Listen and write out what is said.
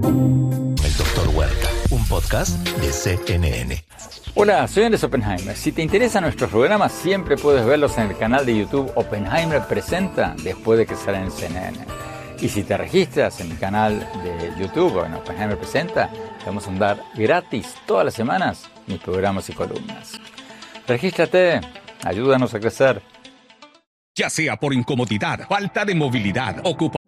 El Dr. Huerta, un podcast de CNN. Hola, soy Andrés Oppenheimer. Si te interesan nuestros programas, siempre puedes verlos en el canal de YouTube Oppenheimer Presenta después de que salen en CNN. Y si te registras en mi canal de YouTube o en Oppenheimer Presenta, te vamos a dar gratis todas las semanas mis programas y columnas. Regístrate, ayúdanos a crecer. Ya sea por incomodidad, falta de movilidad, ocupación